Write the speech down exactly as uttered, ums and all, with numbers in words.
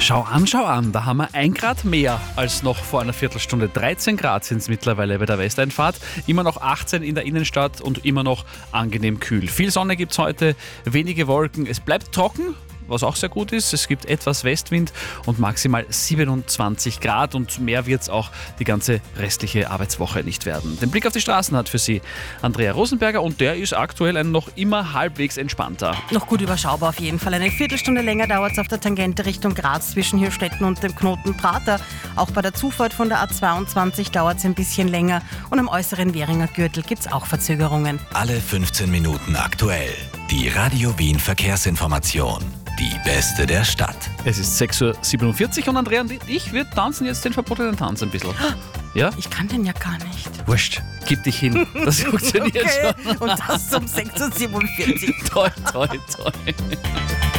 Schau an, schau an, da haben wir ein Grad mehr als noch vor einer Viertelstunde. dreizehn Grad sind es mittlerweile bei der Westeinfahrt. Immer noch achtzehn in der Innenstadt und immer noch angenehm kühl. Viel Sonne gibt es heute, wenige Wolken. Es bleibt trocken, was auch sehr gut ist. Es gibt etwas Westwind und maximal siebenundzwanzig Grad und mehr wird es auch die ganze restliche Arbeitswoche nicht werden. Den Blick auf die Straßen hat für Sie Andrea Rosenberger und der ist aktuell ein noch immer halbwegs entspannter. Noch gut überschaubar auf jeden Fall. Eine Viertelstunde länger dauert es auf der Tangente Richtung Graz zwischen Hirstetten und dem Knoten Prater. Auch bei der Zufahrt von der A zweiundzwanzig dauert es ein bisschen länger und am äußeren Währinger Gürtel gibt es auch Verzögerungen. Alle fünfzehn Minuten aktuell. Die Radio Wien Verkehrsinformation. Die beste der Stadt. Es ist sechs Uhr siebenundvierzig und Andrea und ich, wir tanzen jetzt den verbotenen Tanz ein bisschen. Ja? Ich kann den ja gar nicht. Wurscht, gib dich hin. Das funktioniert Okay. schon. Und das um sechs Uhr siebenundvierzig. Toll, toll, toll.